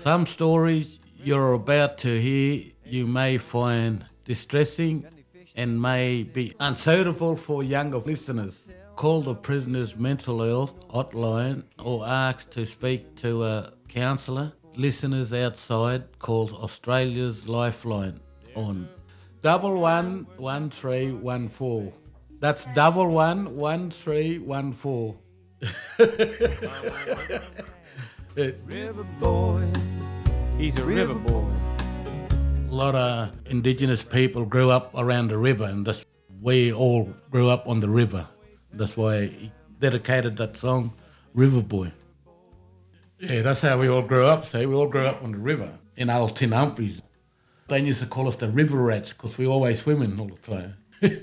Some stories you're about to hear you may find distressing and may be unsuitable for younger listeners. Call the prisoner's mental health hotline or ask to speak to a counsellor. Listeners outside calls Australia's Lifeline on 111314. That's 111314. River boy, he's a river boy. A lot of Indigenous people grew up around the river, and we all grew up on the river. That's why he dedicated that song, River Boy. Yeah, that's how we all grew up. See, we all grew up on the river in old Tin Humphreys. They used to call us the river rats because we always swimming all the time.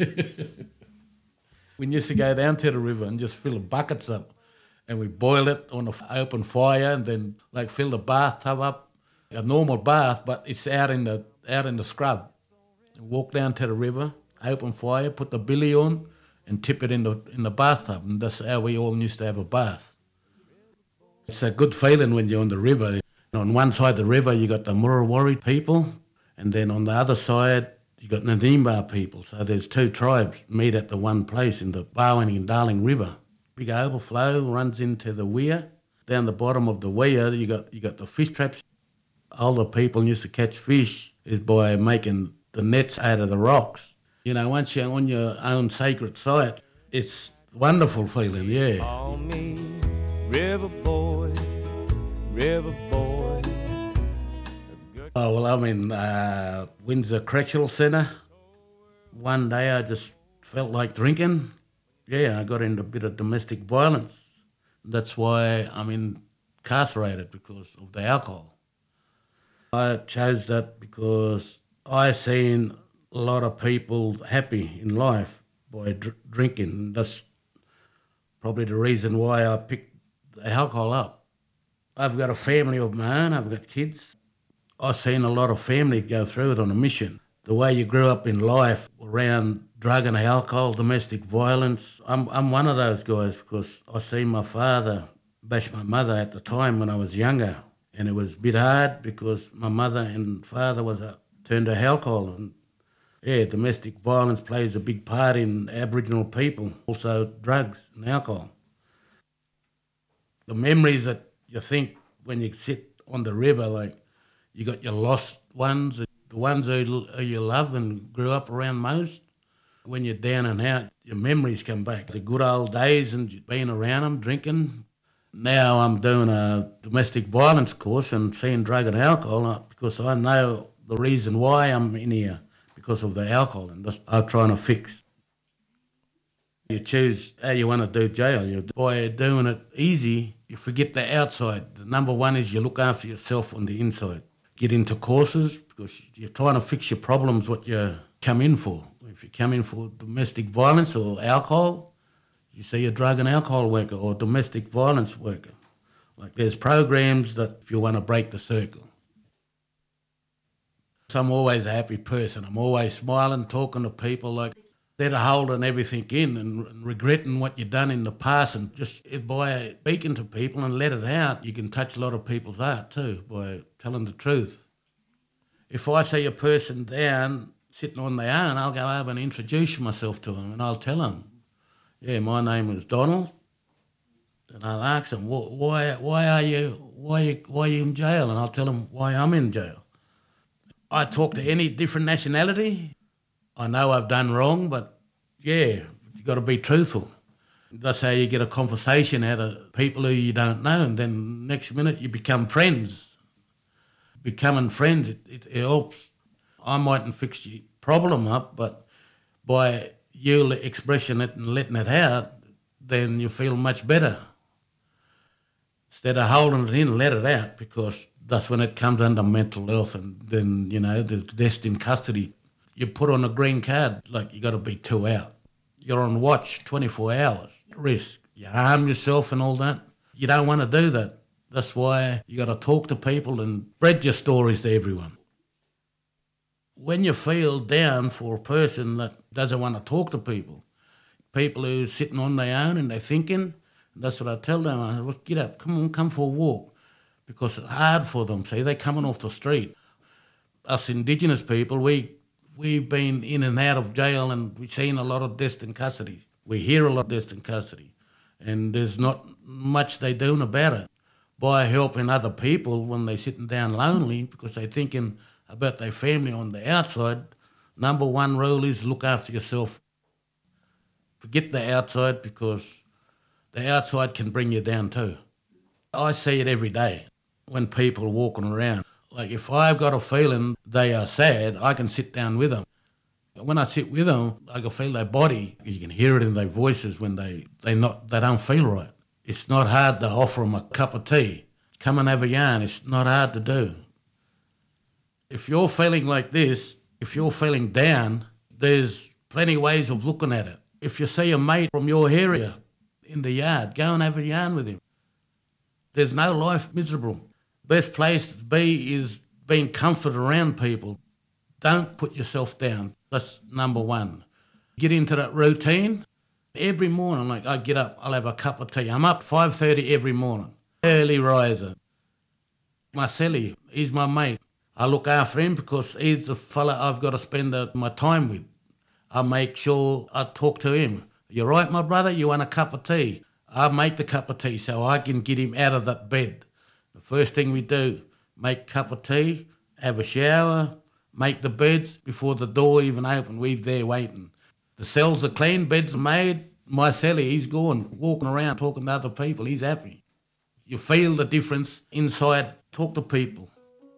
We used to go down to the river and just fill the buckets up, and we boil it on an open fire, and then like fill the bathtub up, a normal bath, but it's out in the scrub. Walk down to the river, open fire, put the billy on, and tip it in the bathtub, and that's how we all used to have a bath. It's a good feeling when you're on the river. On one side of the river, you got the Murrawari people, and then on the other side, you got Nadimba people. So there's two tribes meet at the one place in the Barwon and Darling River. Big overflow runs into the weir. Down the bottom of the weir, you got the fish traps. All the people used to catch fish is by making the nets out of the rocks. You know, once you're on your own sacred site, it's a wonderful feeling, yeah. Call me river boy, river boy. Oh, well, I'm in Windsor Correctional Centre. One day I just felt like drinking. Yeah, I got into a bit of domestic violence. That's why I'm incarcerated, because of the alcohol. I chose that because I seen a lot of people happy in life by drinking. That's probably the reason why I picked the alcohol up. I've got a family of my own, I've got kids. I've seen a lot of families go through it on a mission. The way you grew up in life around drug and alcohol, domestic violence, I'm one of those guys, because I seen my father bash my mother at the time when I was younger, and it was a bit hard because my mother and father turned to alcohol. And yeah, domestic violence plays a big part in Aboriginal people, also drugs and alcohol. The memories that you think when you sit on the river, like you got your lost ones, the ones who you love and grew up around most. When you're down and out, your memories come back. The good old days and being around them, drinking. Now I'm doing a domestic violence course and seeing drug and alcohol because I know the reason why I'm in here, because of the alcohol, and that's I'm trying to fix. You choose how you want to do jail. By doing it easy, you forget the outside. The number one is you look after yourself on the inside. Get into courses because you're trying to fix your problems, what you come in for. If you come in for domestic violence or alcohol, you see a drug and alcohol worker or domestic violence worker. Like there's programs that if you want to break the circle. So I'm always a happy person. I'm always smiling, talking to people, like instead of holding everything in and regretting what you've done in the past, and just by speaking to people and let it out, you can touch a lot of people's heart too by telling the truth. If I see a person down sitting on their own, I'll go over and introduce myself to them, and I'll tell them, yeah, my name is Donald. And I'll ask them, why are you in jail? And I'll tell them why I'm in jail. I talk to any different nationality. I know I've done wrong, but yeah, you got to be truthful. That's how you get a conversation out of people who you don't know, and then next minute you become friends. Becoming friends, it helps. I mightn't fix your problem up, but by you expressing it and letting it out, then you feel much better. Instead of holding it in, let it out, because that's when it comes under mental health, and then, you know, there's death in custody. You put on a green card, like you got to be 2 out. You're on watch 24 hours, risk. You harm yourself and all that. You don't want to do that. That's why you got to talk to people and spread your stories to everyone. When you feel down for a person that doesn't want to talk to people who's sitting on their own and they're thinking, that's what I tell them. I say, well, get up, come on, come for a walk. because it's hard for them. See, they're coming off the street. Us Indigenous people, we've been in and out of jail, and we've seen a lot of deaths in custody. We hear a lot of deaths in custody, and there's not much they doing about it. By helping other people when they're sitting down lonely because they're thinking about their family on the outside, number one rule is look after yourself. Forget the outside because the outside can bring you down too. I see it every day when people are walking around. Like if I've got a feeling they are sad, I can sit down with them. When I sit with them, I can feel their body. You can hear it in their voices when they don't feel right. It's not hard to offer them a cup of tea. Come and have a yarn. It's not hard to do. If you're feeling like this, if you're feeling down, there's plenty of ways of looking at it. If you see a mate from your area in the yard, go and have a yarn with him. There's no life miserable. Best place to be is being comforted around people. Don't put yourself down. That's number one. Get into that routine. Every morning, like I get up, I'll have a cup of tea. I'm up 5:30 every morning. Early riser. Marcelli, he's my mate. I look after him because he's the fella I've got to spend my time with. I make sure I talk to him. You right, my brother? You want a cup of tea? I make the cup of tea so I can get him out of that bed. The first thing we do, make a cup of tea, have a shower, make the beds before the door even open. We're there waiting. The cells are clean, beds are made. My cellie, he's gone, walking around, talking to other people. He's happy. You feel the difference inside. Talk to people.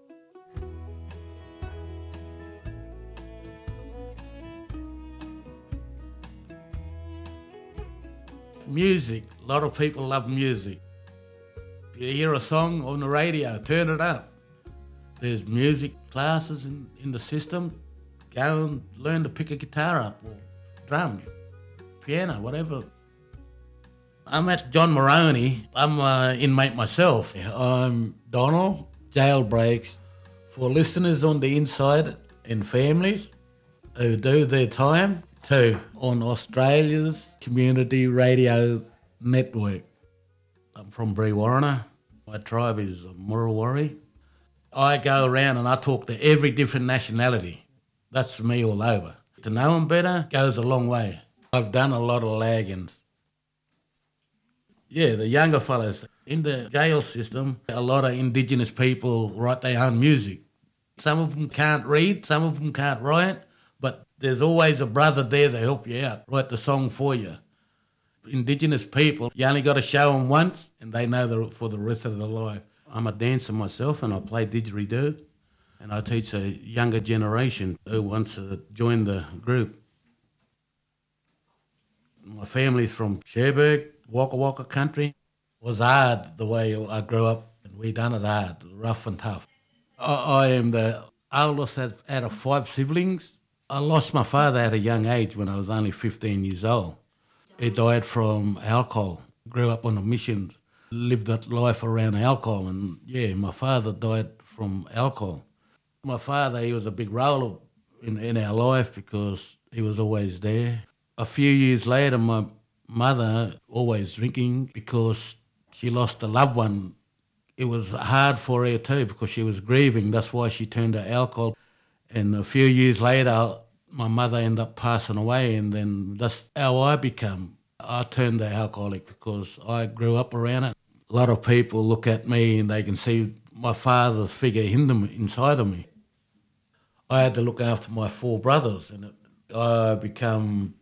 Music. A lot of people love music. If you hear a song on the radio, turn it up. There's music classes in the system. Go and learn to pick a guitar up or drums, piano, whatever. I'm at John Moroney. I'm an inmate myself. I'm Donald. Jailbreaks. For listeners on the inside and families who do their time, too, on Australia's Community Radio Network. I'm from Brewarrina. My tribe is Murrawari. I go around and I talk to every different nationality. That's me all over. To know them better goes a long way. I've done a lot of laggings. Yeah, the younger fellas. In the jail system, a lot of Indigenous people write their own music. Some of them can't read, some of them can't write, but there's always a brother there to help you out, write the song for you. Indigenous people, you only got to show them once and they know for the rest of their life. I'm a dancer myself and I play didgeridoo and I teach a younger generation who wants to join the group. My family's from Cherbourg, Waka Waka country. It was hard the way I grew up and we done it hard, rough and tough. I am the oldest out of 5 siblings. I lost my father at a young age when I was only 15 years old. He died from alcohol. Grew up on a mission, lived that life around alcohol, and yeah, my father died from alcohol. My father, he was a big role in our life because he was always there. A few years later, my mother, always drinking because she lost a loved one. It was hard for her too because she was grieving. That's why she turned to alcohol. And a few years later, my mother ended up passing away, and then that's how I became. I turned to alcoholic because I grew up around it. A lot of people look at me and they can see my father's figure inside of me. I had to look after my 4 brothers, and I become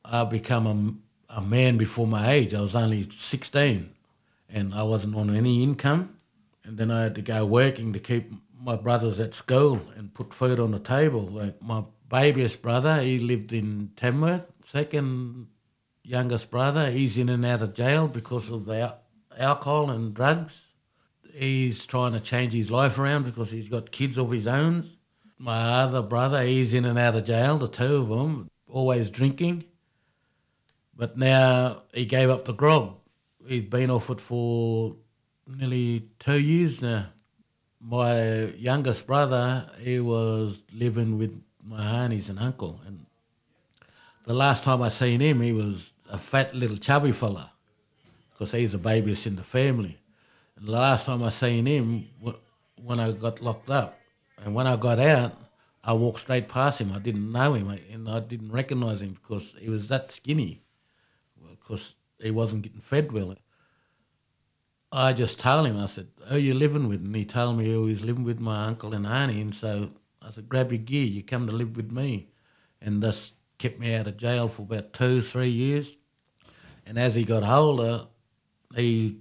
a man before my age. I was only 16, and I wasn't on any income. And then I had to go working to keep my brothers at school and put food on the table. Like my babyest brother, he lived in Tamworth. Second youngest brother, he's in and out of jail because of the alcohol and drugs. He's trying to change his life around because he's got kids of his own. My other brother, he's in and out of jail, the 2 of them, always drinking. But now he gave up the grog. He's been off it for nearly 2 years now. My youngest brother, he was living with my aunties and uncle. And the last time I seen him, he was a fat little chubby fella because he's the babiest in the family. And the last time I seen him, when I got locked up. And when I got out, I walked straight past him. I didn't know him, and I didn't recognise him because he was that skinny, because he wasn't getting fed well. I just told him, I said, who are you living with? And he told me he was living with my uncle and auntie. And so I said, grab your gear, you come to live with me. And this kept me out of jail for about 2-3 years. And as he got older, he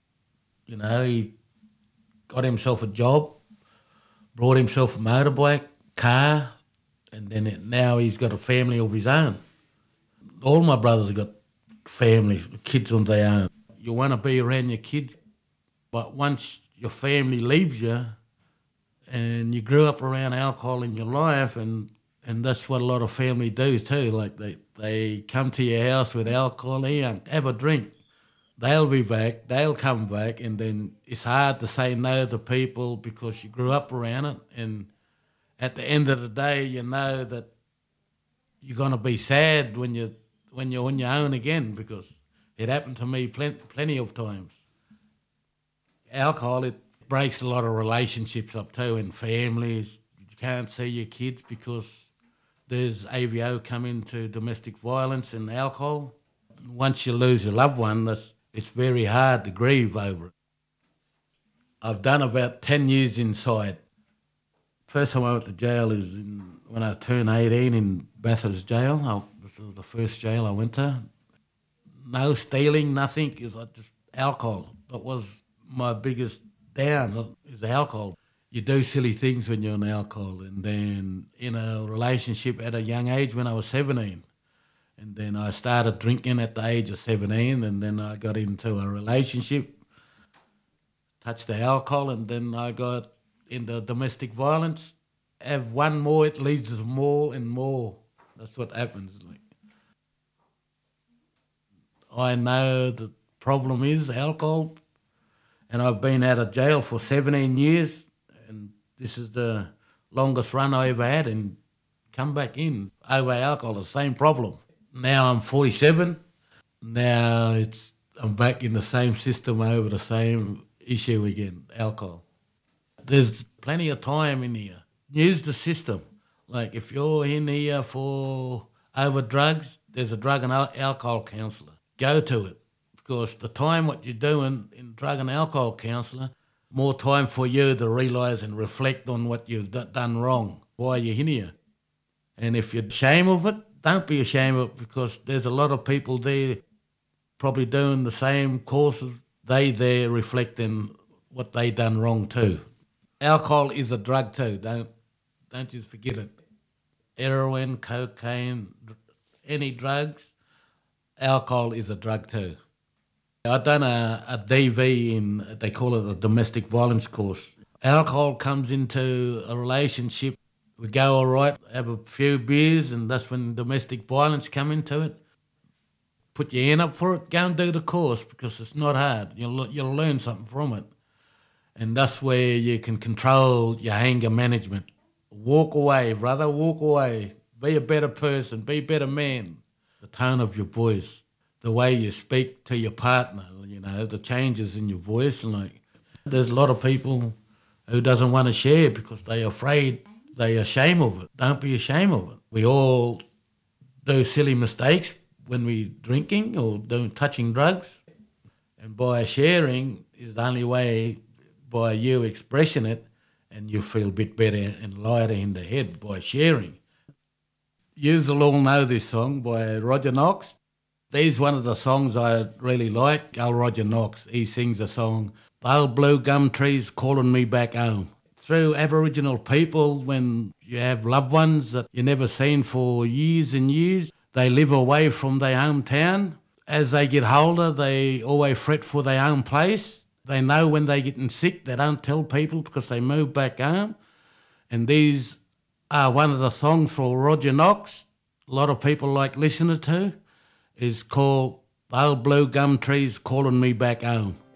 got himself a job, brought himself a motorbike, car, and then now he's got a family of his own. All my brothers have got families, kids of their own. You want to be around your kids, but once your family leaves you and you grew up around alcohol in your life, and that's what a lot of family do too, like they come to your house with alcohol, here, have a drink. They'll be back, they'll come back, and then it's hard to say no to people because you grew up around it, and at the end of the day, you know that you're going to be sad when you're on your own again, because it happened to me plenty of times. Alcohol, it breaks a lot of relationships up too in families. You can't see your kids because there's AVO coming to domestic violence and alcohol. Once you lose your loved one, it's very hard to grieve over it. I've done about 10 years inside. First time I went to jail is when I turned 18 in Bathurst Jail. This was the first jail I went to. No stealing, nothing. It's just alcohol. That was my biggest down, is alcohol. You do silly things when you're on alcohol. And then in a relationship at a young age when I was 17. And then I started drinking at the age of 17, and then I got into a relationship, touched the alcohol, and then I got into domestic violence. Have one more, it leads to more and more. That's what happens. I know the problem is alcohol, and I've been out of jail for 17 years, and this is the longest run I ever had, and come back in over alcohol, the same problem. Now I'm 47. Now I'm back in the same system over the same issue again, alcohol. There's plenty of time in here. Use the system. Like if you're in here for over drugs, there's a drug and alcohol counsellor. Go to it, because the time what you're doing in drug and alcohol counsellor, more time for you to realise and reflect on what you've done wrong, why you're in here. And if you're ashamed of it, don't be ashamed of it, because there's a lot of people there probably doing the same courses. They there reflecting what they done wrong too. Alcohol is a drug too. Don't just forget it. Heroin, cocaine, any drugs, alcohol is a drug too. I've done a DV in, they call it a domestic violence course. Alcohol comes into a relationship. We go all right, have a few beers, and that's when domestic violence come into it. Put your hand up for it, go and do the course, because it's not hard. You'll learn something from it. And that's where you can control your anger management. Walk away, brother, walk away. Be a better person, be a better man. The tone of your voice, the way you speak to your partner, the changes in your voice. There's a lot of people who doesn't want to share because they're afraid. They're ashamed of it. Don't be ashamed of it. We all do silly mistakes when we're drinking or touching drugs. And by sharing is the only way, by you expressing it, and you feel a bit better and lighter in the head by sharing. You'll all know this song by Roger Knox. This is one of the songs I really like. Old Roger Knox, he sings a song, "The old blue gum trees calling me back home." Through Aboriginal people, when you have loved ones that you've never seen for years and years, they live away from their hometown. As they get older, they always fret for their own place. They know when they're getting sick, they don't tell people because they move back home. And these are one of the songs for Roger Knox, a lot of people like listening to, is called "The Old Blue Gum Trees Calling Me Back Home."